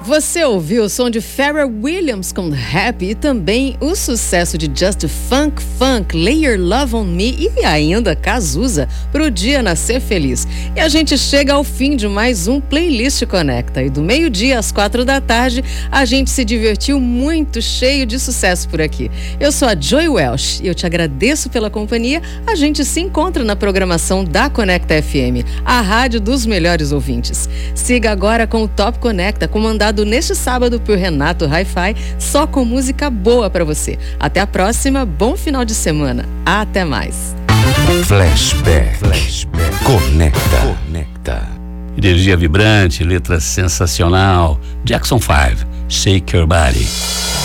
Você ouviu o som de Pharrell Williams com Happy e também o sucesso de Just Funk, Lay Your Love on Me e ainda Cazuza, Pro Dia Nascer Feliz. E a gente chega ao fim de mais um Playlist Conecta. E do meio-dia às 4 da tarde, a gente se divertiu muito, cheio de sucesso por aqui. Eu sou a Joy Welsh e eu te agradeço pela companhia. A gente se encontra na programação da Conecta FM, a rádio dos melhores ouvintes. Siga agora com o Top Conecta, comandado neste sábado por Renato Hi-Fi, só com música boa pra você. Até a próxima, bom final de semana. Até mais. Flashback. Conecta. Energia vibrante, letra sensacional. Jackson 5, Shake Your Body.